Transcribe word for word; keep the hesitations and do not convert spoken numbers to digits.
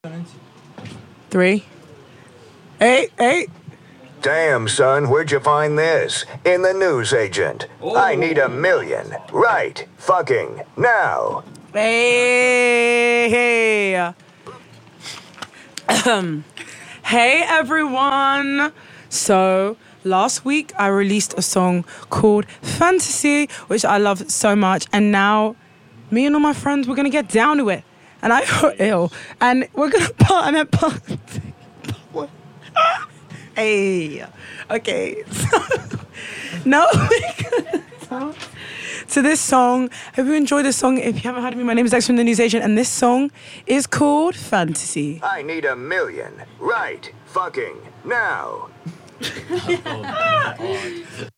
Three. Eight, eight. Damn, son, where'd you find this? In the newsagent. Oh. I need a million. Right. Fucking now. Hey, hey. Hey, everyone. So, last week I released a song called Fantasy, which I love so much. And now, me and all my friends, we're going to get down to it. And I got ill. And we're going to part, I meant part. Hey, okay. No, to this song. Hope you enjoy this song. If you haven't heard of me, my name is X from the Newsagent, and this song is called Fantasy. I need a million. Right. Fucking now.